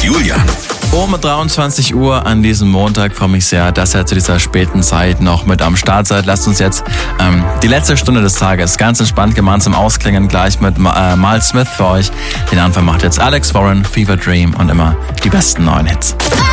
Julian. Mit 23 Uhr an diesem Montag freue mich sehr, dass ihr zu dieser späten Zeit noch mit am Start seid. Lasst uns jetzt die letzte Stunde des Tages ganz entspannt gemeinsam ausklingen, gleich mit Miles Smith für euch. Den Anfang macht jetzt Alex Warren, Fever Dream und immer die besten neuen Hits.